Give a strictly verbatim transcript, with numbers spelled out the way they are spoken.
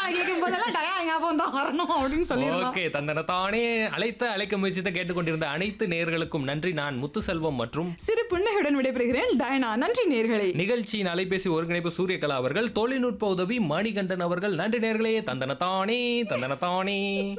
கேட்கும் போதெல்லாம் டயா ஞாபகம் தான் வரணும் அப்படின்னு சொல்லிடலாம். ஓகே, தந்தன தானே அழைத்த அழைக்க முயற்சித்த கேட்டுக்கொண்டிருந்த அனைத்து நேயர்களுக்கும் நன்றி. நான் முத்துசெல்வம் மற்றும் சிறு புன்னகையுடன் விடைபெறுகிறேன் டயனா. நன்றி நேயர்களே. நிகழ்ச்சியின் அலைபேசி ஒருங்கிணைப்பு சூரியகலா அவர்கள், தொழில்நுட்ப உதவி மணிகண்டன் அவர்கள். நன்றி நேயர்களே. தந்தன தானே தந்தன தானே.